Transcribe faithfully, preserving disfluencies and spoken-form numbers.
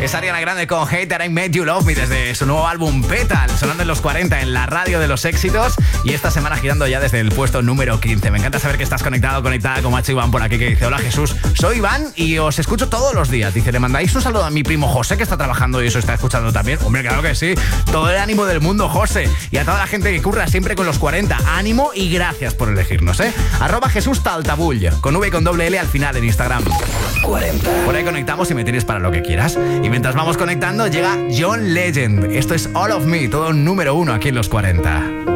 Es Ariana Grande con Hate That I Made You Love Me desde su nuevo álbum Petal, sonando en los cuarenta en la radio de los éxitos y esta semana girando ya desde el puesto número quince. Me encanta saber que estás conectado, conectada con Macho Iván por aquí, que dice: hola Jesús, soy Iván y os escucho todos los días. Dice: ¿le mandáis un saludo a mi primo José, que está trabajando y eso está escuchando también? Hombre, claro que sí. Todo el ánimo del mundo, José. Y a toda la gente que curra siempre con los cuarenta, ánimo y gracias por elegirnos, ¿eh? Arroba Jesús Taltabull, con V y con doble L al final en Instagram. cuarenta. Por ahí conectamos y me tienes para lo que quieras. Y mientras vamos conectando, llega John Legend. Esto es All of Me, todo número uno aquí en los cuarenta.